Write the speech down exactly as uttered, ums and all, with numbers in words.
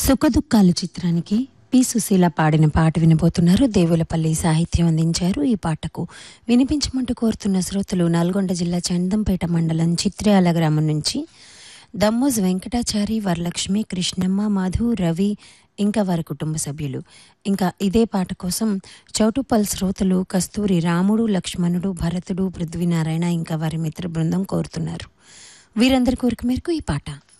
సుఖదుఖాలు చిత్రానికి పి సుశీల పాడిన పాట వినబోతున్నారు. దేవులపల్లి సాహిత్యం అందించారు. ఈ పాటకు వినిపించమంటూ కోరుతున్న శ్రోతలు నల్గొండ జిల్లా చందంపేట మండలం చిత్ర్యాల గ్రామం నుంచి దమ్మోజ్ వెంకటాచారి, వరలక్ష్మి, కృష్ణమ్మ, మధు, రవి ఇంకా వారి కుటుంబ సభ్యులు. ఇంకా ఇదే పాట కోసం చౌటుపల్ శ్రోతలు కస్తూరి, రాముడు, లక్ష్మణుడు, భరతుడు, పృథ్వీనారాయణ ఇంకా వారి మిత్ర బృందం కోరుతున్నారు. వీరందరి కోరిక మేరకు ఈ పాట.